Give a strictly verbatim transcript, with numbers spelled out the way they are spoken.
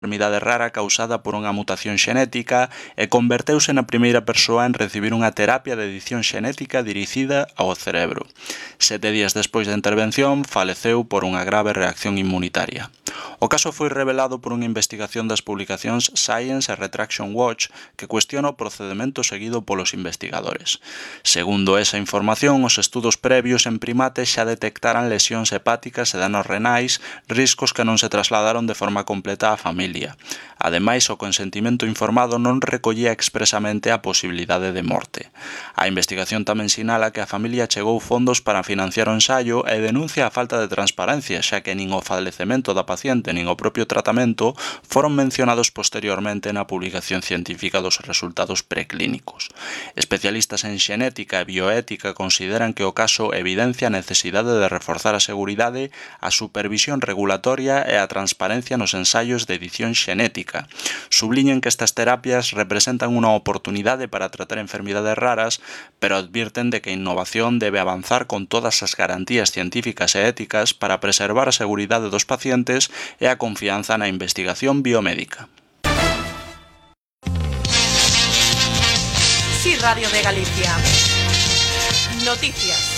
enfermidade rara causada por unha mutación xenética e converteuse na primeira persoa en recibir unha terapia de edición xenética dirixida ao cerebro. Sete días despois da intervención, faleceu por unha grave reacción inmunitaria. O caso foi revelado por unha investigación das publicacións Science e Retraction Watch que cuestiona o procedemento seguido polos investigadores. Segundo esa información, os estudos previos en primates xa detectaran lesións hepáticas e danos renais, riscos que non se trasladaron de forma completa á familia. Ademais, o consentimento informado non recollía expresamente a posibilidade de morte. A investigación tamén sinala que a familia chegou fondos para financiar o ensaio e denuncia a falta de transparencia, xa que nin o falecemento da paciente nin o propio tratamento foron mencionados posteriormente na publicación científica dos resultados preclínicos. Especialistas en xenética e bioética consideran que o caso evidencia a necesidade de reforzar a seguridade, a supervisión regulatoria e a transparencia nos ensaios de edición xenética. Subliñan que estas terapias representan unha oportunidade para tratar enfermidades raras, pero advirten de que a innovación debe avanzar con todas as garantías científicas e éticas para preservar a seguridade dos pacientes e a confianza na investigación biomédica. Sí, Radio de Galicia. Noticias.